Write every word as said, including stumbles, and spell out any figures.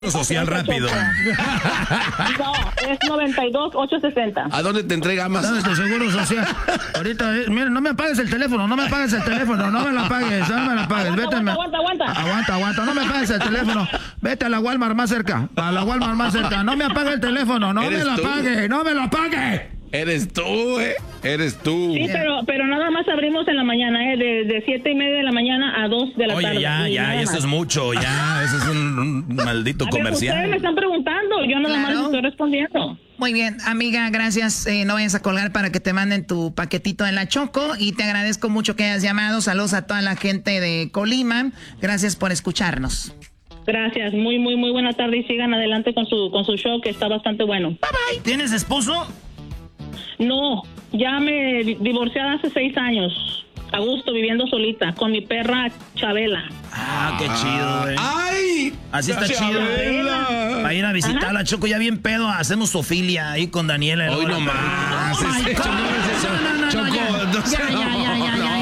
Social rápido. No, es noventa y dos ochocientos sesenta. ¿A dónde te entrega más? ¿Dónde es tu seguro social? Ahorita, eh, mira, no me apagues el teléfono, no me apagues el teléfono, no me lo apagues, no me lo apagues. Aguanta, Vete, aguanta, me- aguanta, aguanta. Aguanta, aguanta, no me apagues el teléfono. Vete a la Walmart más cerca, a la Walmart más cerca. No me apague el teléfono, no me ¿Eres lo tú? apague, no me lo apague. Eres tú, ¿eh? Eres tú. Sí, pero, pero nada más abrimos en la mañana, ¿eh? De, de siete y media de la mañana a dos de la Oye, tarde. ya, Y ya, nada eso más. es mucho, ya, eso es un, un maldito A ver, comercial. ustedes me están preguntando, yo nada más Claro. les estoy respondiendo. Muy bien, amiga, gracias. Eh, no vayas a colgar para que te manden tu paquetito de la Choco y te agradezco mucho que hayas llamado. Saludos a toda la gente de Colima. Gracias por escucharnos. Gracias, muy, muy, muy buena tarde y sigan adelante con su, con su show que está bastante bueno. ¿Tienes esposo? No, ya me di- divorcié hace seis años, a gusto, viviendo solita, con mi perra Chabela. Ah, qué chido, güey. ¡Ay! Así está chido. Chabela. Para ir a visitar a la Choco ya bien pedo, hacemos sofilia ahí con Daniela. Hoy no más. Oh my Es- God. Choco, no es eso. No, no, no, no, Choco, ya. no sé. Ya, ya, ya, ya, ya,